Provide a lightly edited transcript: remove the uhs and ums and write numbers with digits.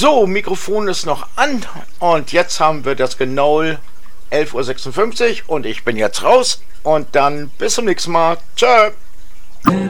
So, Mikrofon ist noch an und jetzt haben wir das genau 11:56 Uhr und ich bin jetzt raus und dann bis zum nächsten Mal. Tschö.